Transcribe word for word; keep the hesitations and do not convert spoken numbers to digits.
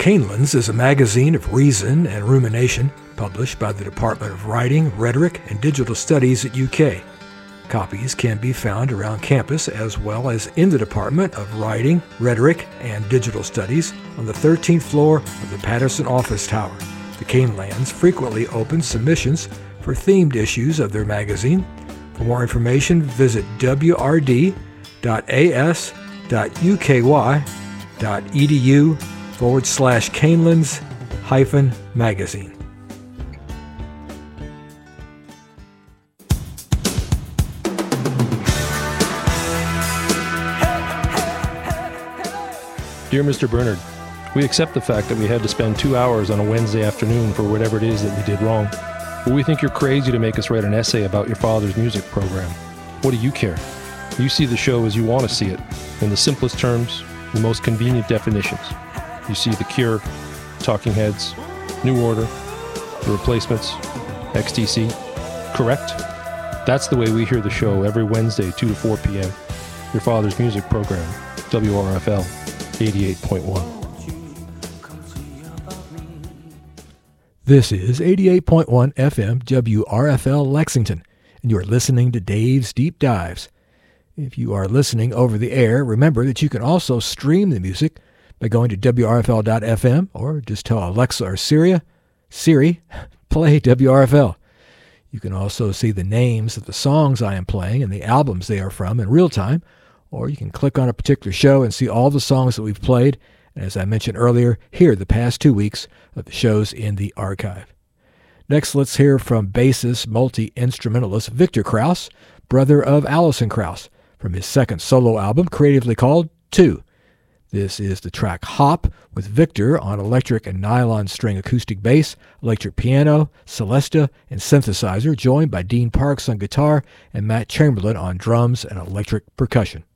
Canelands is a magazine of reason and rumination published by the Department of Writing, Rhetoric, and Digital Studies at U K. Copies can be found around campus as well as in the Department of Writing, Rhetoric, and Digital Studies on the thirteenth floor of the Patterson Office Tower. The Canelands frequently open submissions for themed issues of their magazine. For more information, visit w r d dot a s dot u k y dot e d u forward slash Canelands hyphen magazine. Dear Mister Bernard, we accept the fact that we had to spend two hours on a Wednesday afternoon for whatever it is that we did wrong. But we think you're crazy to make us write an essay about your father's music program. What do you care? You see the show as you want to see it, in the simplest terms, the most convenient definitions. You see The Cure, Talking Heads, New Order, The Replacements, X T C. Correct? That's the way we hear the show every Wednesday, two to four p.m. Your father's music program, W R F L eighty-eight point one. This is eighty-eight point one F M W R F L Lexington, and you are listening to Dave's Deep Dives. If you are listening over the air, remember that you can also stream the music by going to w r f l dot f m or just tell Alexa or Siri, Siri, play W R F L. You can also see the names of the songs I am playing and the albums they are from in real time, or you can click on a particular show and see all the songs that we've played, and as I mentioned earlier, hear the past two weeks of the shows in the archive. Next, let's hear from bassist, multi-instrumentalist Victor Krauss, brother of Alison Krauss, from his second solo album, creatively called Two. This is the track Hop, with Victor on electric and nylon string acoustic bass, electric piano, Celesta, and synthesizer, joined by Dean Parks on guitar and Matt Chamberlain on drums and electric percussion.